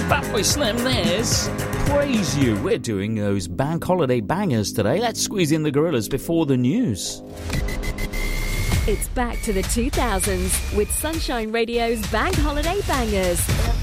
Fatboy Slim, there's Praise You. We're doing those bank holiday bangers today. Let's squeeze in the Gorillas before the news. It's back to the 2000s with Sunshine Radio's Bank Holiday Bangers.